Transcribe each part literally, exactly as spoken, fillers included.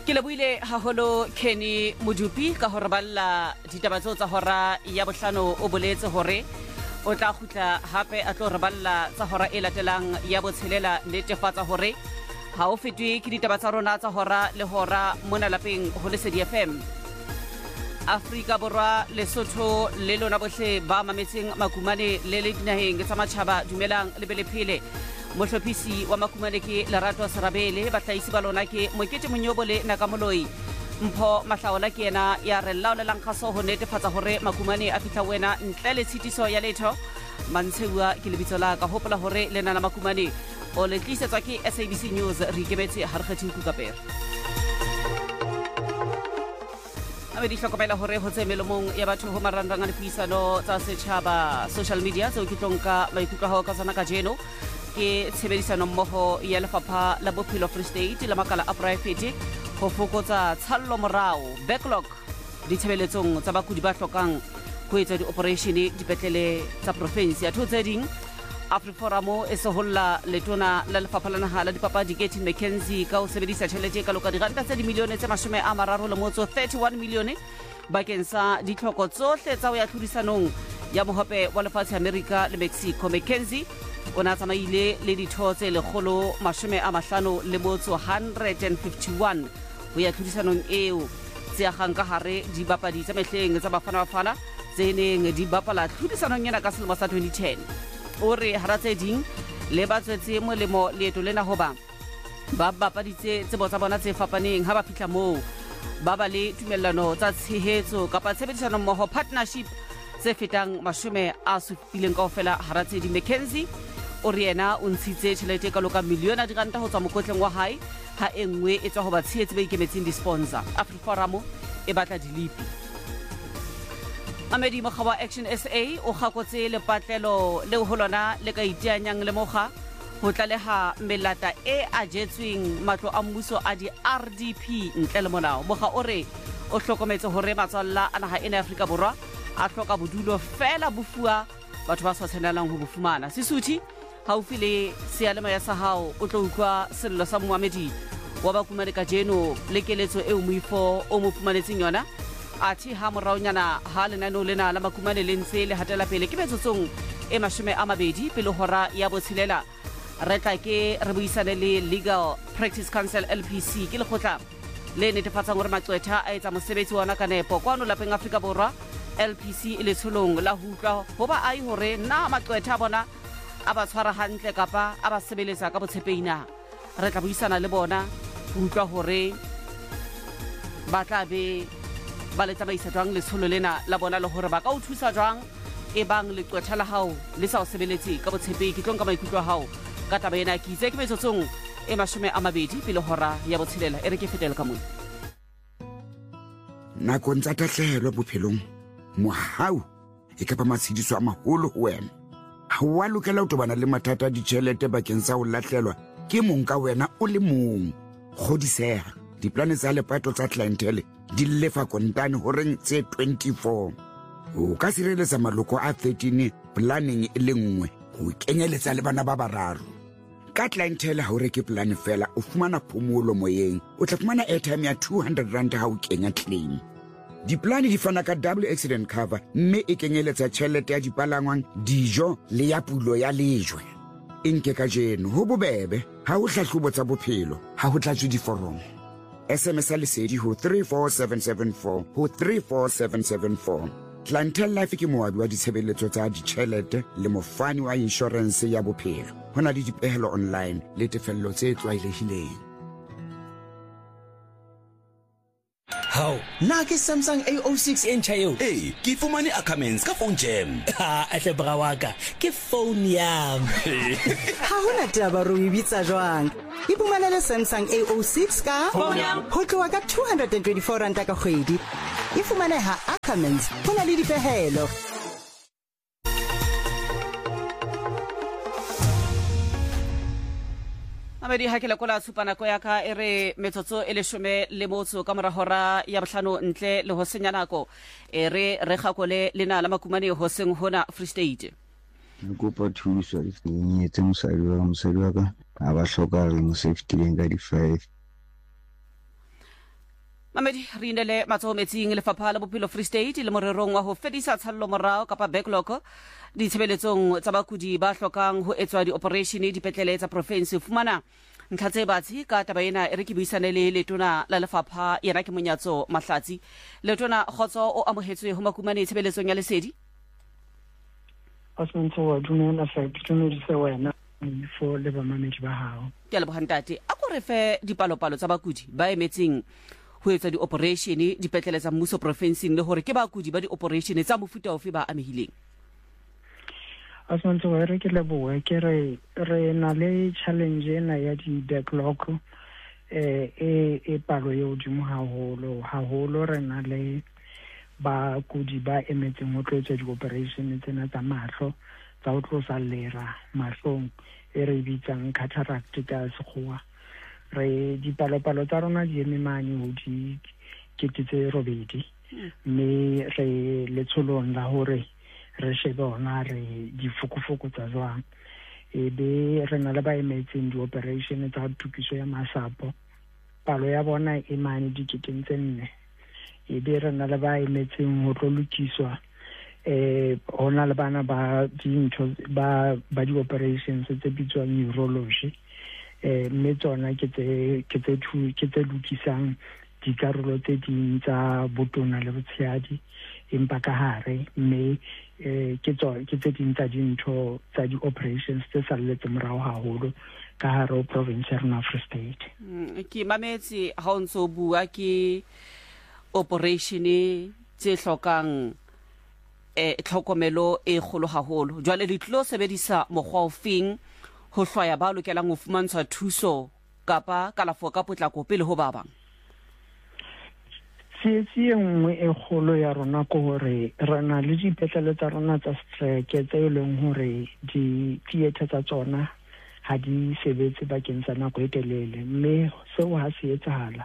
Ke leboile haholo Kenny Modupi ka hore balla ditaba tso tsa hora ya bohlano o boletse hore o tla khutla hape a tlo re balla tsa hora e latelang ya botshelela netefatsa hore ha o fetwe ke ditaba tsa rona tsa hora le hora mona lapeng ho Lesedi F M. Afrika Borwa Lesotho le lona bohle ba mametseng makumane le le dinaheng tsa matjhaba dumelang le bele phele. Mohlophisi wa makumane ke Lerato Serabele bahlaisi ba lona ke Mokete Monyobole Nakamoloi mpho mahlaola ke yena ya re laolelang kgaso ho netefatsa hore makumane a fihla wena ntle le tshitiso ya letho Mantsheua ke lebitso la ka hopola hore le nana makumane o le tlisetswa ke S A B C News re ikemetse ha re kgethe Kukapere. Ame di hlokomela hore ho tse melomong ya batho ho marangrang a puisano tsa setjhaba social media tseo ke tlonka maikutlo ha ka tsana ka jeno ke tshebedisano mmoho ya lefapha la bophelo Free State la makala a private ho fokotsa tshallo morao backlog ditshebeletsong tsa bakudi ba hlokang ho etsa di-operation dipetlele tsa province ya thotseding AfriForum e seholla letona la lefapha la naha la dipapadi Getty McKenzie ka ho sebedisa tjhelete ka loka diranta tse dimilione tse mashome a mararo le motso thirty-one milione bakeng sa ditlhoko tsohle tsa ho ya tlhodisanong ya mohope wa lefatshe America le Mexico. McKenzie o na tsamaile le ditho tse lekgolo mashome a mahlano le motso one hundred fifty-one ho ya tlhodisanong eo tse agang ka hare di bapadi tsa mehleng tsa bafana bafana tse neng di bapala tlhodisanong yena ka selemo sa twenty ten. O re hara tse ding le batswetse molemo leeto lena hoba ba bapaditse tsebo tsa bona tse fapaneng ha ba fihla moo ba ba le tumellano tsa tshehetso kapa tshebedisano mmoho partnership tse fetang mashome a supileng kaofela hara tse di. McKenzie o re yena o ntshitse tjhelete ka loka milione di ranta ho tswa mokotleng wa hae ha engwe e tswa ho ba tshehetsi ba ikemetseng di-sponsor. AfriForum e batla dilipi. Amedi Mokgawa Action S A o gakotse lepatlelo le ho lona le ka iteanyang le mokga ho tlaleha melata e a jetsweng matlo a mmuso a di R D P ntle le molao. Mokga o re o hlokometse hore matswalla a naha ena ya Afrika Borwa a hloka bodulo fela bofua batho ba sa tshwanelang ho bofumana. Sisuthi haufi le sealema ya sa hao o tlo utlwa sello sa Mohamedi wa bakumane ka jeno le keletso e moifo o mo fumanetseng yona athi ha moraonyana ha lenano lena la makumane le ntse le hatela pele ke metsotsong e mashome a mabedi pele hora ya botshelela re tla ke re buisane le Legal Practice Council L P C ke lekgotla le netefatsang hore maqwetha a etsa mosebetsi wa ka nepo kwano lapeng Afrika Borwa. L P C ile tsholong la hutla ho ba ai hore na maqwetha bona a ba tshwara hantle kapa a ba sebeletsa ka botshepeina. Re tla buisana le bona ho utlwa hore ba tla be ba le tsamaisa jwang le tsholo lena la bona le hore ba ka o thusa jwang e bang le qwetha la hao le sa o sebeletse ka botshepehi. Ke tlong ka maikutlo a hao ka taba ena ke itse ke metsotsong e mashome a mabedi pele hora ya botshelela e re ke fetele ka mona. Nakong tsa tahlehelo bophelong mohau e ka ba matshidiso a maholo ho wena. Ha wa lokela ho tobana le mathata a ditjhelete bakeng sa ho lahlelwa ke mong ka wena o le mong. Kgodiseha diplane tsa lepato tsa clientele di lefa kontane horeng tse twenty-four. O ka sireletsa maloko a thirteen planning e le nngwe ho kenyeletsa le bana ba bararo. Ka clientele ha o reke plan fela o fumana phomolo moyeng o tla fumana airtime ya two hundred rand ha o kenya claim. Diplane di fana ka double accident cover mme e kenyeletsa tjhelete ya dipalangwang dijo le ya pulo ya lejwe. Inke ka jeno ho bobebe ha o hlahlobo tsa bophelo ha ho tlatswe diforomo. S M S Lesedi ho three four seven seven four ho three four seven seven four. Clientele Life ke moabi wa ditshebeletso tsa ditjhelete le mofani wa insurance ya bophelo. Hona le dipehelo online le tefello tse tlwaelehileng. How na ke Samsung A O six inch eo hey ke fumane Ackermans ka phone jam ha a tle bra wa ka ke phone yam ha hona taba ro ibitsa jwang ipumanele Samsung A O six ka phone yam ho tloa ka two hundred twenty-four rand ka kgwedi e fumaneha Ackermans hona le dipehelo. Amedi ha ke lekola supana ko ya ka ere metsotso e leshome le motso ka mora hora ya bohlano ntle le ho senya nako ere re gakole lena la makumane ho seng hona Free State. Nkopa thuso if ke nyetse mosadi wa mosadi wa ka a ba hloka re mo safety leng ka di five. Mamedi re inele matsoho metsing lefapha la bophelo Free State le morerong wa ho fedisa tshallelo morao kapa backlog ditshebeletsong tsa bakudi ba hlokang ho etswa di-operation dipetlele tsa province fumana ntlha tse batsi ka taba ena e re ke buisane le letona la lefapha yena ke Monyatso Mahlatsi. Letona Kgotso o amohetswe ho makumane tshebeletsong ya lesedi. Asantse wa dumela fa ditumedise wena for le ba mamedi ba hao. Ke a leboha ntate. A ko re fe dipalopalo tsa bakudi ba emetseng ho etsa di-operation dipetlele tsa mmuso provinceng le hore ke bakudi ba di-operation tsa mofuta ofe ba amehileng. Asantse wa re ke lebohe ke re re na le challenge ena ya di-backlog eh e e palo yo dimo haholo haholo re na le ba kudi ba emetseng ho tloetsa di-operation tsena tsa mahlo tsa ho tlosa lera mahlong e re bitsang cataract ka sekgowa. Re dipalopalo tsa rona di eme mane ho di ketetse robedi mme re letsholong la hore re shebe ona re difukufoko tsa jwang e be re na le ba emetseng di-operation tsa thukiso ya masapo palo ya bona e mane di ketetse nne e be re na le ba emetseng ho tlo lokiswa eh ona le bana ba dintho ba ba di-operations tse bitswang neurology eh mme tsona ke tse ke tse thu ke tse lokisang dikarolo tse ding tsa botona le botshedi empa ka hare mme eh ke tsona ke tse ding tsa dintho tsa di-operations tse salletse morao haholo ka hare ho province ya rona Free State. Ke mametse ha o ntso bua ke operation tse hlokang eh tlhokomelo e kgolo haholo jwale le tlo sebedisa mokgwa ofeng ho hlwaya ba lokelang ho fumantshwa thuso kapa kalafo ka potlako pele ho ba bang. Tsietsi e nngwe e kgolo ya rona ko hore re na le dipetlele tsa rona tsa strike tse e leng hore di-theatre tsa tsona ha di sebetse bakeng sa nako e telele mme seo ha se etsahala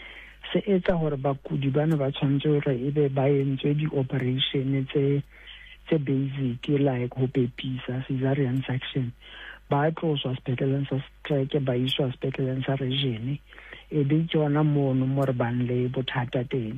se etsa hore bakudi bana ba tshwanetse hore ebe ba entswe di-operation tse tse basic like ho pepisa cesarean section ba tloswa sepetleleng sa strike ba iswa sepetleleng sa region e be tsona mono mo re bang le bothata teng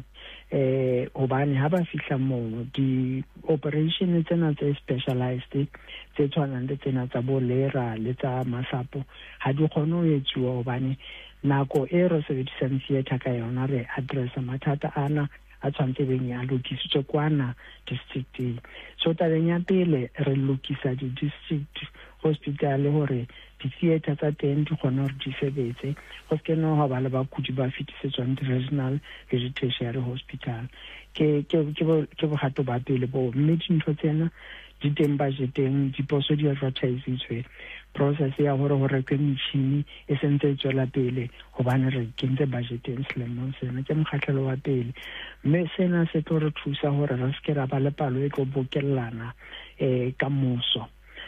eh hobane ha ba fihla moo di-operation tsena tse specialized tse tshwanang le tsena tsa bolera le tsa masapo ha di kgone ho etsuwa hobane nako e re sebedisang theatre ka yona re addressa mathata ana a tshwanetse beng ya lokisitswe kwana district so tabeng ya pele re lokisa di-district hospital hore di-theatre tsa teng di kgona hore di sebetse go se no ha ba le bakudi ba fetisetswang di-regional le di-tertiary hospital ke ke ke bohato ba pele bo mme dintho tsena di teng budgeteng diposo di advertisitswe process ya hore hore ke metšhini e sentse e tswela pele hobane re kentse budgeteng selemong sena ke mokgahlelo wa pele mme sena se tlo re thusa hore re se ke ra ba le palo e tlo bokellana eh ka mmuso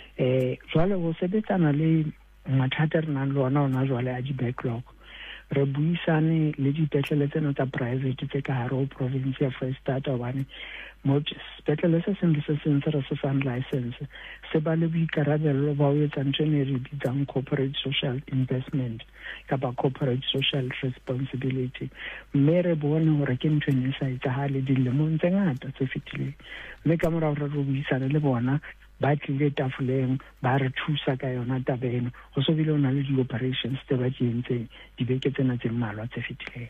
eh jwale ho sebetsana le mathata re nang le ona ona jwale a di-backlog re buisane le dipetlele tsena tsa private tse ka hare ho province ya Free State hobane mo sepetlele se seng le se seng se re se fang license se ba le boikarabelo ba ho etsa ntho e re bitsang corporate social investment kapa corporate social responsibility mme re bone hore ke ntho e sa etsahale dilemong tse ngata tse fetileng mme ka morao re buisane le bona ba tlile tafoleng ba re thusa ka yona tabeno go so bile ona le di-operations tse ba di entseng dibeke tsena tse mmalwa tse fetileng.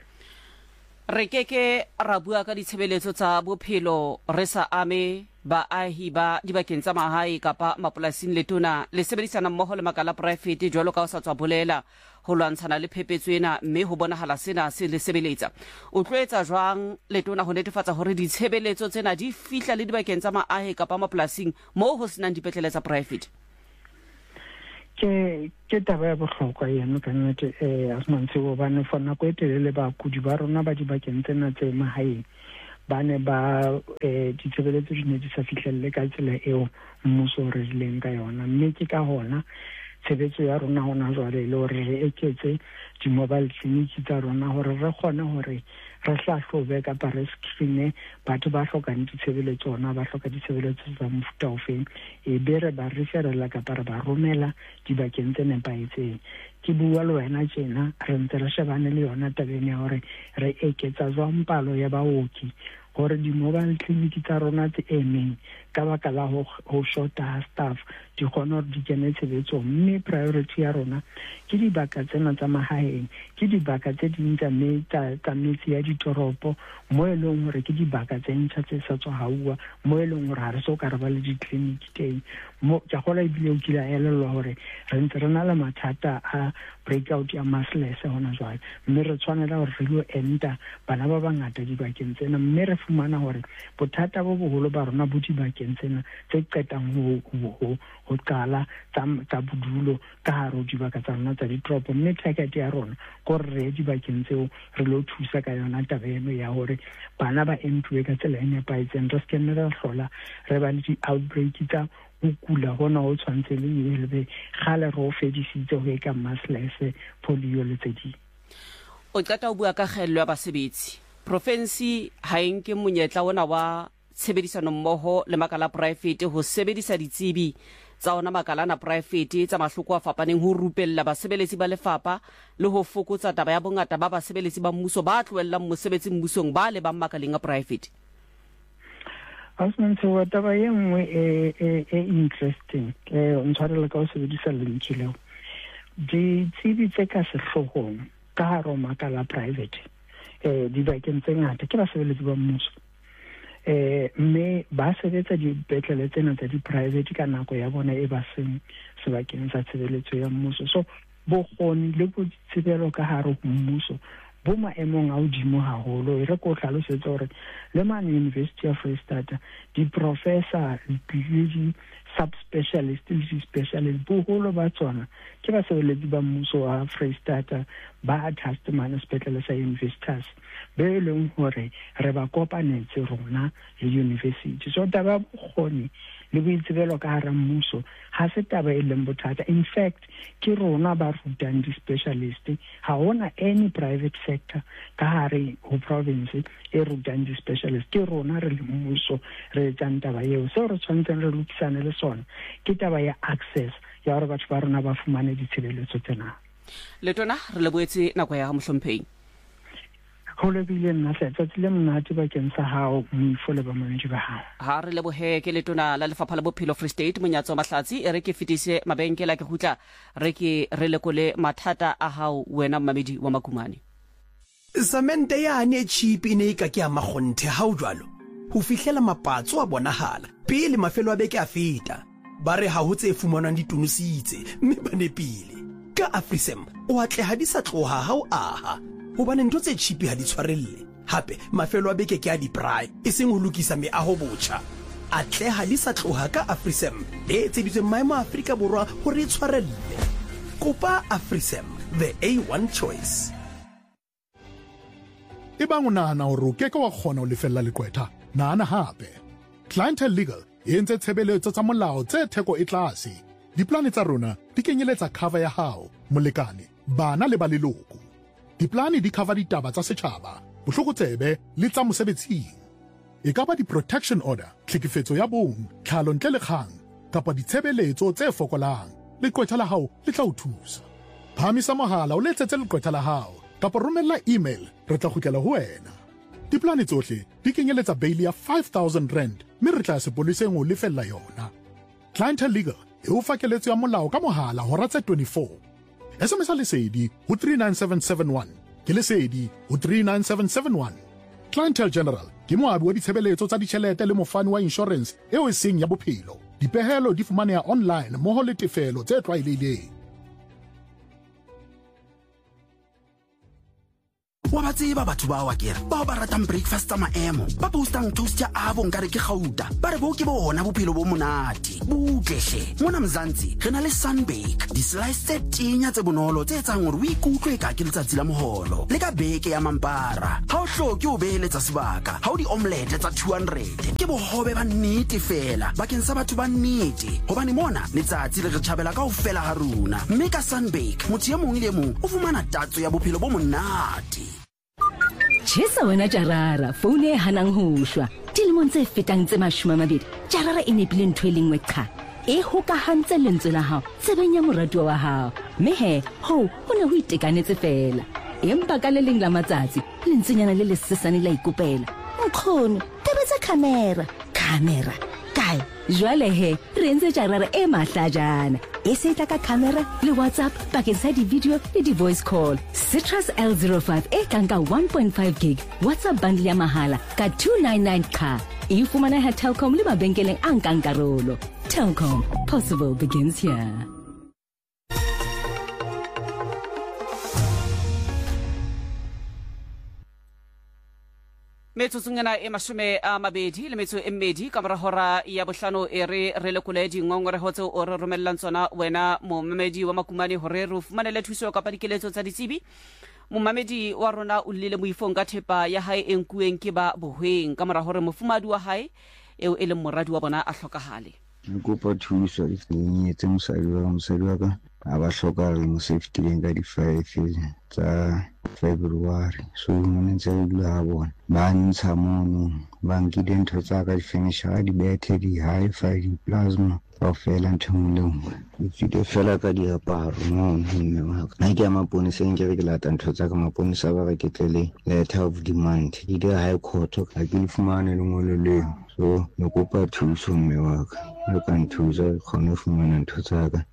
Re keke ra bua ka ditshebeletso tsa bophelo re sa ame baahi ba dibakeng tsa mahae kapa mapolasing letona le sebedisana mmoho le makala private jwalo ka o sa tswa bolela ho lwantshana le phepetso ena mme ho bonahala sena se le sebeletsa o tloetsa jwang letona ho netefatsa hore ditshebeletso tsena di fihla le dibakeng tsa maahi kapa mapolasing moo ho senang dipetlele tsa private. ke ke taba ya bohlokwa eno ka nnete eh Asmantse go bana for nako e telele ba kudi ba rona ba dibakeng tsena tse mahaeng ba ne ba eh ditshebeletso di ne di sa fihlelle ka tsela eo mmuso re rileng ka yona mme ke ka hona tshebetso ya rona hona jwale le hore re eketse di-mobile clinic tsa rona hore re kgone hore re hlahlobe kapa re screene batho ba hlokang ditshebeletso tsona ba hloka ditshebeletso tsa mofuta ofeng e be re ba referela kapa re ba romela dibakeng tse nepahetseng ke bua le wena tjena re ntse re shebane le yona tabeng ya hore re eketsa jwang palo ya baoki gore di-mobile clinic tsa rona tse emeng ka baka la ho shorta staff di kgona hore di kene tshebetsong. Mme priority ya rona ke dibaka tsena tsa mahaeng, ke dibaka tse ding tsa metsi ya ditoropo mo e leng hore ke dibaka tse ntjha tse sa tswa hauwa, mo e leng hore ha re so ka re ba le di-clinic teng. Ke gola ebile o kile a elellwa hore re ntse re na le mathata a breakout ya masles hona jwale, mme re tshwanela hore re lo enta bana ba bangata dibakeng tsena. Mme re fumana hore bothata bo boholo ba rona bo dibakeng tsena tse qetang ho ho qala tsa bodulo ka hare ho dibaka tsa rona tsa ditoropo. Mme target ya rona ko re dibakeng tseo re lo thusa ka yona taba eno ya hore bana ba entuwe ka tsela e nepahetseng, re sekenne re hlola re ba le di-outbreak tsa o kula hona o tshwantse le yelebe gale re o fedisitse ho e ka masles, polio le tse ding. O qeta o bua ka kgello ya basebetsi. Province ha e nke monyetla ona wa tshebedisano mmoho le makala private ho sebedisa ditsebi tsa ona makala na private tsa mahloko a fapaneng ho rupella basebeletsi ba lefapa le ho fokotsa taba ya bongata ba basebeletsi ba mmuso ba tlohellang mosebetsi mmusong ba le ba makaleng a private. Asmentse wa taba ye nngwe e e interesting e ntshwarela ka ho sebedisa lentswe leo. Ditsebi tse ka sehloohong ka hare ho makala private eh dibakeng tse ngata ke basebeletsi ba mmuso. Eh mme ba sebetsa dipetlele tsena tsa di-private ka nako ya bona e ba seng sebakeng sa tshebeletso ya mmuso. So bokgoni le botsebelo ka hare ho mmuso bo maemong a hodimo haholo. E re ko hlalosetsa hore le man University of Free State di-professor le di-subspecialist le di-specialist boholo ba tsona ke basebeletsi ba mmuso wa Free State ba attestamane sepetlele sa universitas be e leng hore re ba kopanetse rona le university. So taba bokgoni le boitsebelo ka hara mmuso ha se taba e leng bothata. In fact ke rona ba rutang di-specialist, ha hona any private sector ka hare ho province e rutang di-specialist. Ke rona re le mmuso re etsang taba eo. So re tshwantseng re lokisane le sona ke taba ya access ya hore batho ba rona ba fumane ditshebeletso tsena. Letona re leboetse nako ya Mohlomphehi. Ho lebile nna tsatsi le monate bakeng sa hao moifo le ba mamedi ba hao. Ha re lebohe ke letona la lefapha la bophelo Free State Monyatso Mahlatsi e re ke fetise mabenkela ke hutla re ke re lekole mathata a hao wena mamedi wa Makumane. Samente ya ne cheap ine ka ke a magonthe ha o jwalo ho fihlela mapatso a bonahala pele mafelo a beke a feta ba re ha ho tse fumanang ditunusitse mme ba nepile ka Afrisem o atle ha di sa tloha ha o aha hobane ntho tse cheap ha di tshwarelle hape mafelo a beke ke a di braai e seng ho lokisa meaho botjha atle ha di sa tloha ka Afrisem e tseditswe maemo a Afrika Borwa hore e tshwarelle. Kopa Afrisem, the A one choice. E bang o nahana hore o keke wa kgona ho lefella lekwetha, nahana hape. Clientele Legal e entse tshebeletso tsa molao tse theko e tlase. Diplane tsa rona di kenyeletsa cover ya hao, molekane, bana le ba leloko. Diplane di cover ditaba tsa setjhaba, bohlokotsebe le tsa mosebetsing. E ka ba di-protection order, tlhekefetso ya bong, tlhalo ntle le kgang, kapa ditshebeletso tse fokolang. Lekwetha la hao le tla o thusa. Phamisa mohala o letsetse lekwetha la hao, kapa romella email, re tla kgutlela ho wena. Diplane tsohle di kenyeletsa bail ya five thousand rand, mme re tla sepoliseng o lefella yona. Clientele Legal e o fa keletso ya molao ka mohala hora tse twenty-four. S M S lesedi ho three nine seven seven one, ke lesedi ho three nine seven seven one. Clientele General ke moabi wa ditshebeletso tsa ditjhelete le mofani wa insurance eo e seng ya bophelo. Dipehelo di fumaneha online mmoho le tefelo tse tlwaelehileng. Wa ba tseba batho ba wa kere ba ba ratang breakfast tsa maemo ba postang toast ya abo nkare ke gauta ba re bo ke bona bophelo bo monate butlehle mona Mzansi re na le Sunbake di-slice tse tinya tse bonolo tse etsang hore o ikutlwe ka ke letsatsi la moholo le ka beke ya mampara ha o hloke o beheletsa sebaka ha o di-omelette tsa two hundred ke bohobe ba nnete fela bakeng sa batho ba nnete hobane mona letsatsi le re tjhabela ka ho fela ha runa mme ka Sunbake motho e mong le mong o fumana tatso ya bophelo bo monate. Chesa wena Jarara, phone e hanang ho shwa. Dilemong tse fetang tse mashome a mabedi. Jarara e nepile ntho e lengwe qha. e hokahantse lentswe la hao tsebeng ya moratuwa wa hao. Mme he, ho ho ne ho itekanetse fela. Empa ka le leng la matsatsi lentsenyana le le sesane la ikopela. Nkgono, tebetsa camera. Camera kae? Jwale he, re ntse jarara e mahlajana. E se tla ka camera le WhatsApp bakeng sa di-video le di-voice call. Citrus L zero five e kang ka one point five gig WhatsApp bundle ya mahala ka two ninety-nine ka. E fumana ha Telkom le mabenkeleng a nkang karolo. Telkom, possible begins here. Metso ngena e mashome a mabedi le metso e mmedi ka mora hora ya bohlano e re re lekole dingongore hotse o re romellang tsona wena momamedi wa Makumane hore re fumanele thuso ka padikeletso tsa ditsebi. Momamedi wa rona o lile moifong ka thepa ya hae e nkueng ke ba bohweng ka mora hore mofumadi wa hae eo e leng moradi wa bona a hlokahale. Nkopa thuso if ke nyetse mosadi wa mosadi wa ka a ba hlokahale mo safety leng ka di five tsa February. So mona ntse re dula ha bona ba ntsha mono ba nkile ntho tsa ka di finish ha di bethe di hi-fi di plasma ba fela ntho ngwe e fite fela ka di aparo mono mme na ke ama pone se nke re ke lata ntho tsa ka mapone sa ba ke tlele letter of demand ke di high court ka ke fumane le ngolo le so nkopa thuso mme wa ka re ka nthusa khone fumana ntho tsa ka.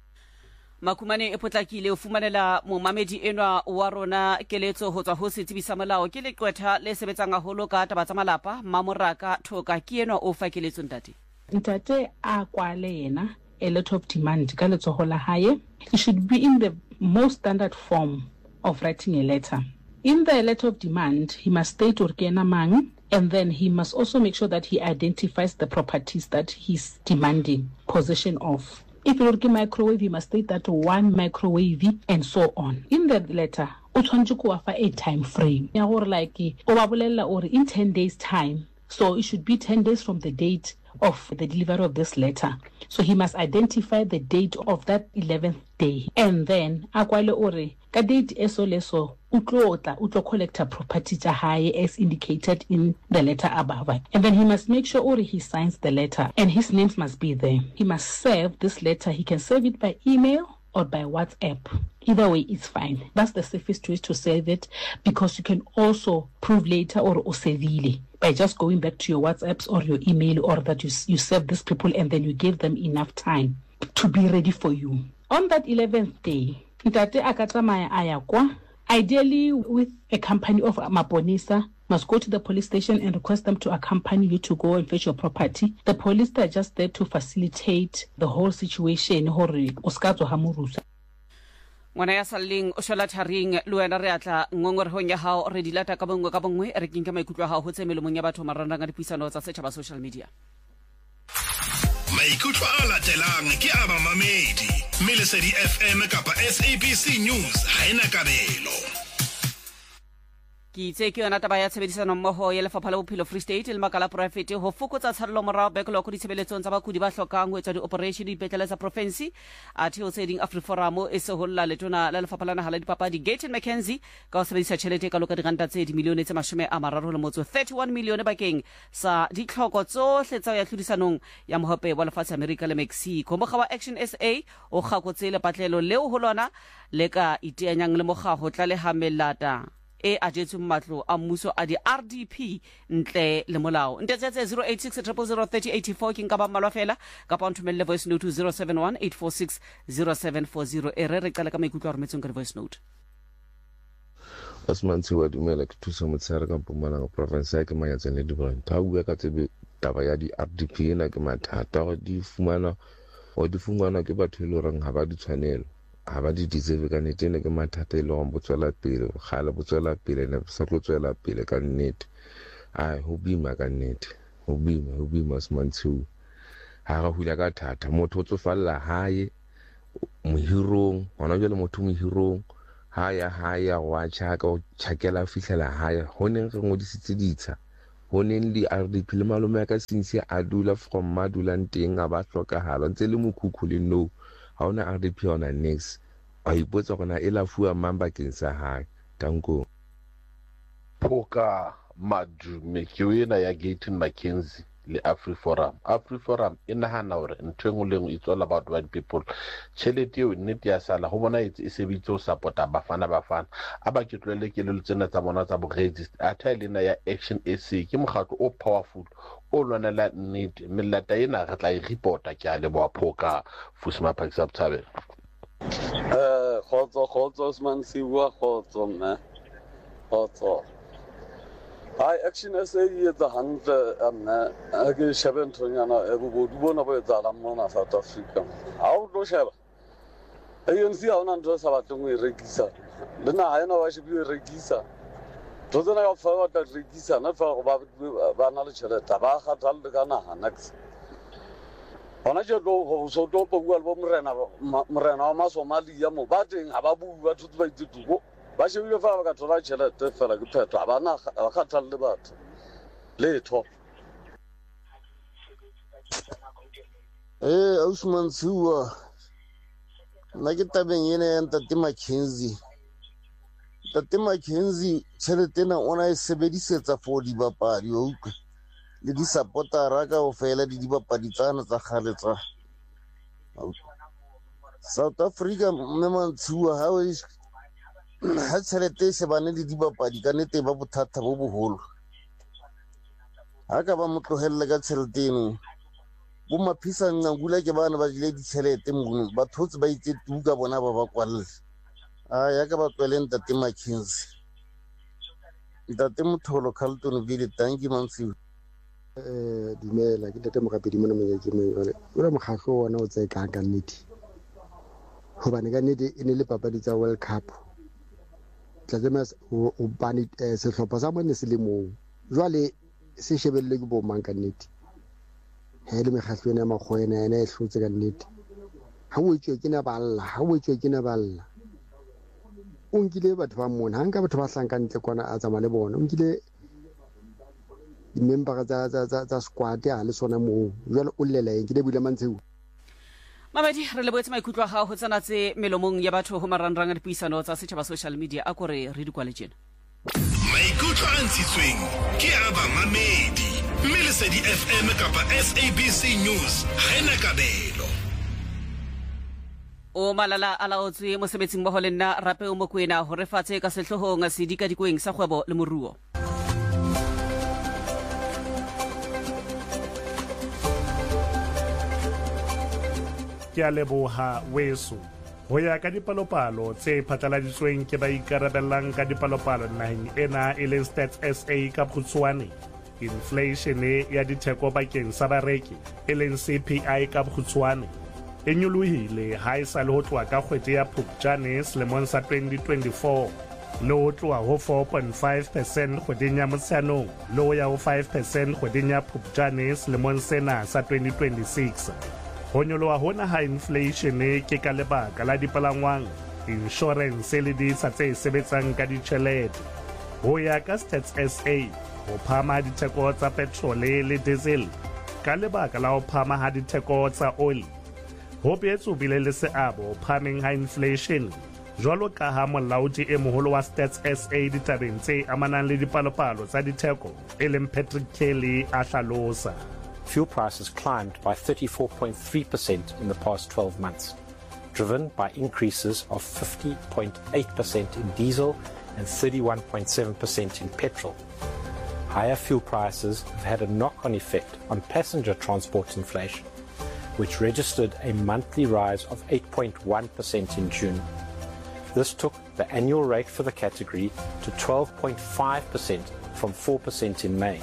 Makumane e potlakile o fumanela momamedi enwa wa rona keletso ho tswa ho setsibisa molao ke leqwetha le sebetsang haholo ka taba tsa malapa Mamoraka Thoka ke enwa o fa keletso ntate. Ntate a kwale yena a letter of demand ka letsoho la hae. It should be in the most standard form of writing a letter. In the letter of demand he must state or kena mang, and then he must also make sure that he identifies the properties that he's demanding possession of. If you work microwave, you must state that one microwave and so on. In the letter, o tshwanetse go afa a time frame. Ya gore like o ba bolella or in ten days time. So it should be ten days from the date of the delivery of this letter. So he must identify the date of that eleventh day. And then akwale ore ka date eso leso utlota utlo collector property tsa hae as indicated in the letter above. And then he must make sure ore he signs the letter and his names must be there. He must serve this letter. He can serve it by email or by WhatsApp. Either way, it's fine. That's the safest way to save it, because you can also prove later or osevile by just going back to your WhatsApps or your email, or that you you serve these people and then you give them enough time to be ready for you. On that eleventh day, ntate akatsamaya aya kwa, ideally with a company of maponisa, must go to the police station and request them to accompany you to go and fetch your property. The police are just there to facilitate the whole situation. Hore oskatso hamurusa. Ngwana ya salling o shola tharing le wena re atla ngongorehong ya hao re dilata ka bongwe ka bongwe re kinka maikutlo a hao ho tsemelomong ya batho marandang a dipuisano tsa setjhaba social media. Maikutlo a latelang ke a mamamedi Melesedi F M kapa S A B C News ha ena kabelo. Ki itse ke yona taba ya tshebedisano mmoho ya lefapha la bophelo Free State le makala poraefete ho fokotsa tsharelo morao backlog go ditshebeletsong tsa bakudi ba hlokang ho etsa di-operation dipetlele tsa province a theo tseding AfriForum e se holla letona la lefapha la naha la dipapadi Gayton McKenzie ka ho sebedisa tjhelete ka loka diranta tse dimilione tse mashome a mararo le motso thirty-one milione bakeng sa ditlhoko tsohle tsa ya tlhodisanong ya mohope wa lefatshe America le Mexico. Mokga wa Action S A o gakotse le patlelo leo ho lona le ka iteanyang le mokga ho tlaleha melata e ajetswe matlo a mmuso a di R D P ntle le molao. Ntetsetse zero eight six zero zero three zero eight four king ka ba malwa fela ka pa nthumelle voice note to zero seven one eight four six zero seven four zero e re re qala ka maikutlo a rometseng ka voice note. Asmantsi wa dumela ke thusa motsara ka Mpumalanga province ya ke mayatseng le dibone ta bua ka tsebe taba ya di R D P ena ke mathata go di fumana o di fumana ke batho le reng ha ba di tshwanelo ha ba di deserve ka nete ne ke mathata le go botswela pele gala botswela pele ne sa tlo tswela pele ka nnete ai ho bima ka nnete ho bima ho bima Asmantsi ha ga hula ka thata motho o tsofalla hae mohirong hona jwale motho mohirong haya haya wa tshaka o tshakela fihlela haya ho neng re ngodisitse ditsha ho neng di R D P le malome ka sinse a dula from madulang teng a ba hlokahala ntse le mokhukhu le no ha ona R D P ona next a ipotsa gona e la fuwa mambakeng sa hae tanko Phoka Madume ke yena ya Gayton McKenzie le AfriForum. AfriForum e nahana hore ntho engwe le engwe it's all about white people. Tjhelete eo nnete ya sala ho bona e sebitse ho support-a Bafana Bafana a ba ke tlwele ke le tsena tsa bona tsa bo register a thailena ya Action S A ke mokgatlo o powerful o lwanela nnete melata ena re tla e reporta ke a le bo aphoka Fusima Pakisa Bthabela. Eh khotso khotso Osman Siwa khotso nna khotso Hai Action S A e etsa hantle nna a ke shebe nthonyana e bobodu bona bo etsahala mona South Africa ha o tlo sheba A N C ha ona ntho sa batleng ho e rekisa le na ha ena ba shebe e rekisa tsona ya fa ba tla rekisa na fa ba ba na le tšhelete ba kgathalle ka naha next ona je go go so to po bua bo morena morena wa maSomalia mo ba teng ha ba bua ba thuto ba ithuto ba shebile fa ba ka thola tšhelete fela ke phetho ha ba na ba kgathalle batho letho eh Usman Siwa na ke tabeng ene ya Ntate McKenzie Ntate McKenzie tšhelete na ona e sebedisetsa for dibapadi o utlwe le di supportera ka o fela di dibapadi tsana tsa kgale tsa South Africa mme Mantshiwa ha o ha tšhelete se bane le dibapadi ka nete ba bothata bo boholo ha ka ba motlogelle ka tšhelete eno bo maphisa ngangula ke bana ba dile ditšhelete mono ba thotse ba itse tuka bona ba ba kwalle a ya ka ba tswele Ntate McKenzie Ntate Motholo Carlton Vile thank you Mantshiwa. Eh dumela ke Ntate Mokapedi mona me ke me jole o le mokgahlo ona o tsa ka ka nnete ho bane ka nnete e ne le papadi tsa World Cup tla tsema o bani sehlopha sa mone se le mo jwale se shebelle ke bo mang ka nnete he le mekgahlo ena ya makgoena ena e hlotse ka nnete ha o tswe ke na balla ha o tswe ke na balla o nkile batho ba mona hanga batho ba hlanka ntle kwana a tsama le bona o nkile member tsa tsa tsa squad ya le sona mo jwale o llela e ke le bula Mantshiwa. Mabedi re le boetse maikutlo a gago tsena tse melomong ya batho go maranrang a dipuisano tsa setšhaba social media a kore re di kwale jena maikutlo a ntshitsweng ke a bamamedi mme Lesedi F M kapa S A B C News ha ena kabelo o malala a laotswe mosebetsing mmoho le nna Rape o Mokoena ho re fatshe ka sehlohong a sedika dikweng sa kgwebo le moruo. Ke a leboha weso ho ya ka dipalopalo tse phatlaladitsweng ke ba ikarabellang ka dipalopalo naheng ena e leng Stats S A ka Botswana inflation ya ditheko bakeng sa bareki e leng C P I ka Botswana e nyolohile ha e sa le ho tloha ka kgwedi ya Phupjane selemong sa twenty twenty-four le ho tloha ho four point five percent kgweding ya Motsheanong le ho ya ho five percent kgweding ya Phupjane selemong sena sa twenty twenty-six. Ho nyoloha hona ha inflation ke ka lebaka la dipalangwang insurance le ditsa tse sebetsang ka ditjhelete ho ya ka Stats S A ho phama ditheko tsa petrol le diesel ka lebaka la ho phama ha ditheko tsa oil ho boetse bile le seabo phameng ha inflation jwalo ka ha molaodi e moholo wa Stats S A ditabeng tse amanang le dipalopalo tsa ditheko e leng Patrick Kelly a hlalosa. Fuel prices climbed by thirty-four point three percent in the past twelve months, driven by increases of fifty point eight percent in diesel and thirty-one point seven percent in petrol. Higher fuel prices have had a knock-on effect on passenger transport inflation, which registered a monthly rise of eight point one percent in June. This took the annual rate for the category to twelve point five percent from four percent in May.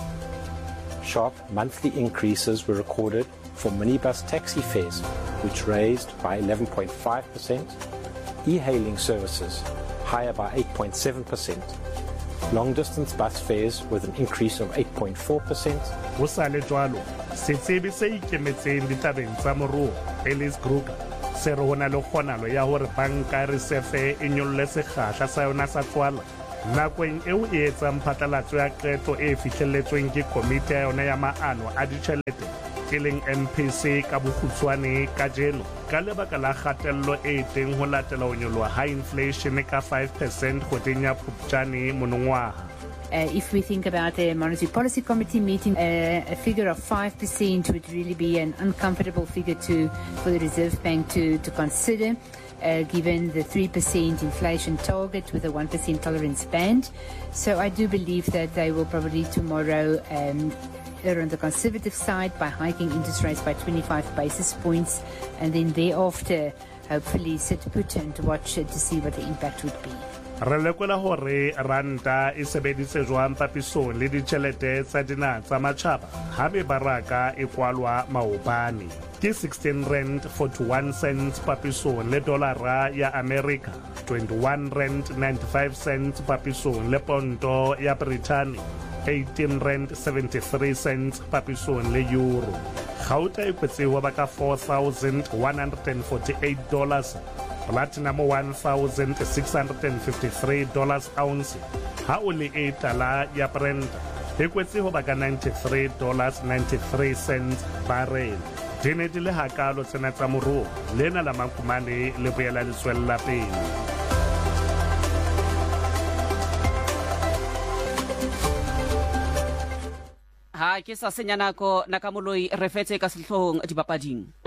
Sharp monthly increases were recorded for minibus taxi fares, which raised by eleven point five percent, e-hailing services higher by eight point seven percent, long-distance bus fares with an increase of eight point four percent. Ho sa le jwalo, setsebi se ikemetseng ditabeng tsa moruo, Ellis Kruger, se re hona le kgonalo ya hore banka reserve e nyolle sekgahla sa yona sa tswala nakong eo e etsang phatlalatso ya qeto e fihlelletsweng ke komiti ya yona ya maano a ditjhelete e leng M P C ka bokgutshwane ka jeno ka lebaka la kgatello e teng ho latela ho nyoloha ha inflation ka five percent kgweding ya Phupjane monongwaha. Uh, if we think about the Monetary Policy Committee meeting, uh, a figure of five percent would really be an uncomfortable figure to for the Reserve Bank to, to consider, uh, given the three percent inflation target with a one percent tolerance band. So I do believe that they will probably tomorrow um, err on the conservative side by hiking interest rates by twenty-five basis points, and then thereafter hopefully sit put and watch uh, to see what the impact would be. Re lekola hore ranta e sebeditse jwang papisong le ditjhelete tsa dinaha tsa matjhaba ha mebaraka e kwalwa maobane ke sixteen rand forty-one cents papisong le dolara ya America, twenty-one rand ninety-five cents papisong le ponto ya Britain, eighteen rand seventy-three cents papisong le euro. Gauta e kwetsiwa baka four thousand one hundred forty-eight dollars, platinum one thousand six hundred fifty-three dollars ounce, ha o le e tala ya Brent e kwetsiwa baka ninety-three dollars ninety-three cents barrel. Dine di le hakalo tsena tsa moruo lena la Makumane le boela le tswella pele. Ha ke sa senya nako nakamoloi re fetse ka sehlong dipapading.